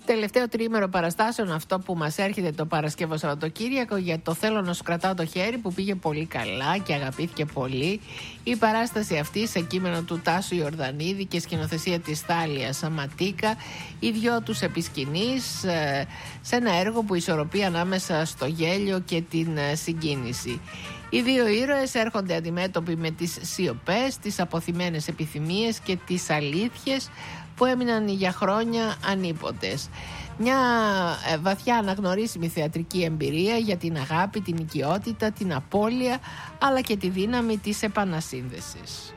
Τελευταίο τριήμερο παραστάσεων, αυτό που μας έρχεται το Παρασκευό Σαββατοκύριακο, για το «Θέλω να σου κρατάω το χέρι», που πήγε πολύ καλά και αγαπήθηκε πολύ. Η παράσταση αυτή, σε κείμενο του Τάσου Ιορδανίδη και σκηνοθεσία της Θάλιας Σαματίκα, οι δυο τους επί σκηνής, σε ένα έργο που ισορροπεί ανάμεσα στο γέλιο και την συγκίνηση. Οι δύο ήρωες έρχονται αντιμέτωποι με τις σιωπές, τις αποθυμένες επιθυμίες και τις αλήθειες που έμειναν για χρόνια ανίποτες. Μια βαθιά αναγνωρίσιμη θεατρική εμπειρία για την αγάπη, την οικειότητα, την απώλεια, αλλά και τη δύναμη της επανασύνδεσης.